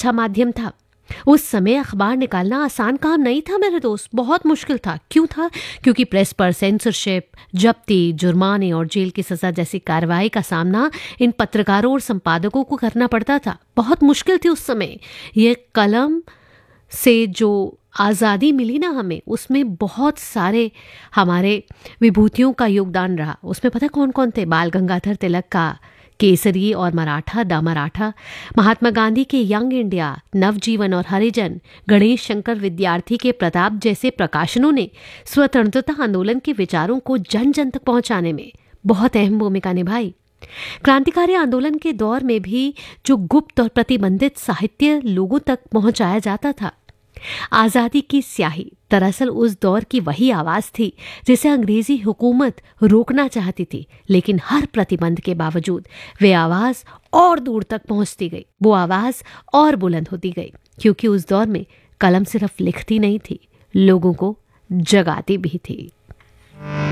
अच्छा माध्यम था। उस समय अखबार निकालना आसान काम नहीं था मेरे दोस्त, बहुत मुश्किल था। क्यों था? क्योंकि प्रेस पर सेंसरशिप, जब्ती, जुर्माने और जेल की सजा जैसी कार्रवाई का सामना इन पत्रकारों और संपादकों को करना पड़ता था। बहुत मुश्किल थी उस समय। ये कलम से जो आज़ादी मिली ना हमें, उसमें बहुत सारे हमारे विभूतियों का योगदान रहा। उसमें पता कौन कौन थे? बाल गंगाधर तिलक का केसरी और मराठा द मराठा, महात्मा गांधी के यंग इंडिया, नवजीवन और हरिजन, गणेश शंकर विद्यार्थी के प्रताप जैसे प्रकाशनों ने स्वतंत्रता आंदोलन के विचारों को जन जन तक पहुंचाने में बहुत अहम भूमिका निभाई। क्रांतिकारी आंदोलन के दौर में भी जो गुप्त और प्रतिबंधित साहित्य लोगों तक पहुंचाया जाता था, आज़ादी की स्याही दरअसल उस दौर की वही आवाज थी जिसे अंग्रेजी हुकूमत रोकना चाहती थी। लेकिन हर प्रतिबंध के बावजूद वे आवाज और दूर तक पहुंचती गई, वो आवाज और बुलंद होती गई, क्योंकि उस दौर में कलम सिर्फ लिखती नहीं थी, लोगों को जगाती भी थी।